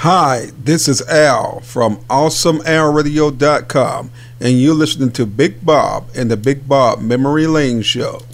Hi, this is Al from AwesomeAlRadio.com, and you're listening to Big Bob and the Big Bob Memory Lane Show.